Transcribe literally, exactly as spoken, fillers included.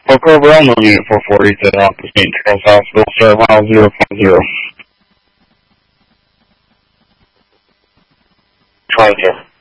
Poker over Elmo, Unit four forty to Office Saint Charles Hospital, sir, mile zero five zero. Roger.